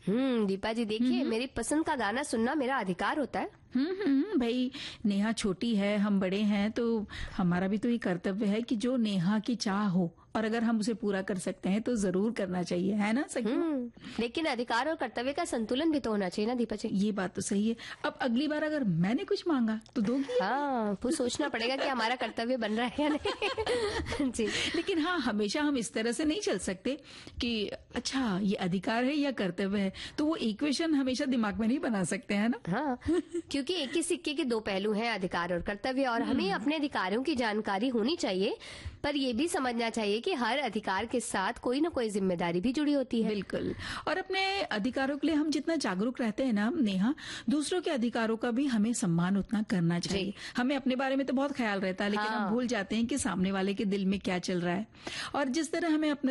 दीपा जी देखिए, मेरी पसंद का गाना सुनना मेरा अधिकार होता है। भाई नेहा छोटी है, हम बड़े हैं, तो हमारा भी तो ये कर्तव्य है कि जो नेहा की चाह हो और अगर हम उसे पूरा कर सकते हैं तो जरूर करना चाहिए, है ना सखी? लेकिन अधिकार और कर्तव्य का संतुलन भी तो होना चाहिए ना दीपा जी। ये बात तो सही है। अब अगली बार अगर मैंने कुछ मांगा तो दोगी? हाँ, वो सोचना पड़ेगा कि हमारा कर्तव्य बन रहा है या नहीं। जी। लेकिन हाँ, हमेशा हम इस तरह से नहीं चल सकते कि अच्छा ये अधिकार है या कर्तव्य है, तो वो इक्वेशन हमेशा दिमाग में नहीं बना सकते, है ना? हाँ, क्योंकि एक ही सिक्के के दो पहलू हैं, अधिकार और कर्तव्य, और हमें अपने अधिकारों की जानकारी होनी चाहिए, पर ये भी समझना चाहिए कि हर अधिकार के साथ कोई न कोई जिम्मेदारी भी जुड़ी होती है। बिल्कुल। और अपने अधिकारों के लिए हम जितना जागरूक रहते हैं ना नेहा, दूसरों के अधिकारों का भी हमें सम्मान उतना करना चाहिए। हमें अपने बारे में तो बहुत ख्याल रहता है, लेकिन हम भूल जाते हैं कि सामने वाले के दिल में क्या चल रहा है। और जिस तरह हमें अपने